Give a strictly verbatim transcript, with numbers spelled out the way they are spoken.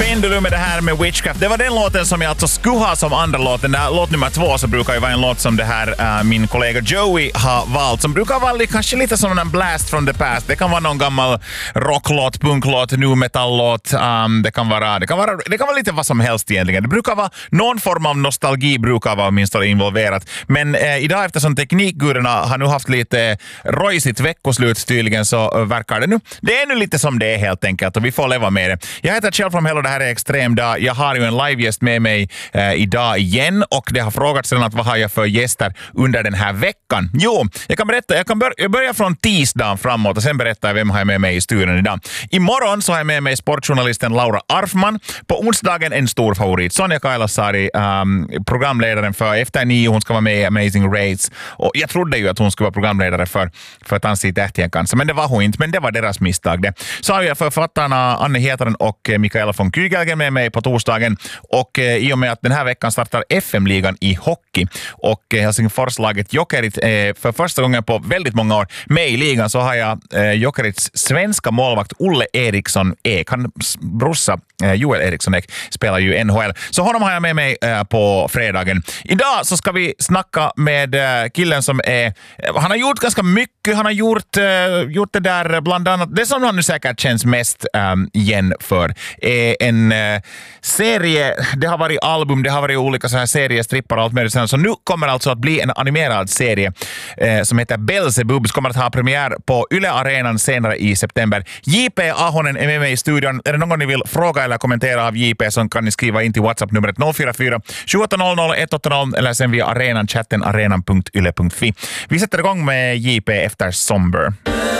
Pendulum med det här med Witchcraft. Det var den låten som jag alltså skulle ha som andra låt. Den där låt nummer två så brukar ju vara en låt som det här uh, min kollega Joey har valt. Som brukar vara kanske lite som en blast from the past. Det kan vara någon gammal rocklåt, punklåt, nu metallåt. Um, det, kan vara, det, kan vara, det kan vara lite vad som helst egentligen. Det brukar vara någon form av nostalgi brukar vara åtminstone involverat. Men eh, idag eftersom teknikgudarna har nu haft lite rojsigt veckoslut tydligen så uh, verkar det nu. Det är nu lite som det är helt enkelt och vi får leva med det. Jag heter Kjell från Hello, det här är Extrem dag. Jag har ju en livegäst med mig eh, idag igen och det har frågats redan att vad har jag för gäster under den här veckan. Jo, jag kan berätta, jag kan bör- jag börjar från tisdagen framåt och sen berättar jag vem har jag med mig i studion idag. Imorgon så har jag med mig sportjournalisten Laura Arfman. På onsdagen en stor favorit, Sonja Kailasari, um, programledaren för Efter nio, hon ska vara med i Amazing Race och jag trodde ju att hon skulle vara programledare för, för Tansi i tähtien kanske, men det var hon inte, men det var deras misstag det. Så har jag författarna Anne Hietanen och Mikaela von Kygelgen med mig på torsdagen och eh, i och med att den här veckan startar F M-ligan i hockey och eh, Helsingforslaget Jokerit eh, för första gången på väldigt många år med i ligan så har jag eh, Jokerits svenska målvakt Olle Eriksson Ek. Hans brorsa eh, Joel Eriksson Ek spelar ju N H L. Så honom har jag med mig eh, på fredagen. Idag så ska vi snacka med eh, killen som är, eh, han har gjort ganska mycket, han har gjort, eh, gjort det där bland annat, det som han nu säkert känns mest eh, igen för är en eh, serie, det har varit album, det har varit olika så här seriestrippar och allt möjligt. Så nu kommer alltså att bli en animerad serie eh, som heter Belzebub, kommer att ha premiär på Yle Arenan senare i september. J P Ahonen är med mig i studion. Är det någon ni vill fråga eller kommentera av J P så kan ni skriva in till WhatsApp-numret noll fyra fyra sju åtta noll noll ett åtta noll eller sen via arenan chatten arenan punkt yle punkt fi. Vi sätter igång med J P efter Somber.